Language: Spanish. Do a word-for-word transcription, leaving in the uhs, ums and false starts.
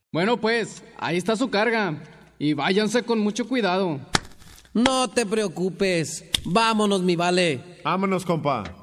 Bueno, pues, ahí está su carga. Y váyanse con mucho cuidado. No te preocupes. Vámonos, mi vale. Vámonos, compa.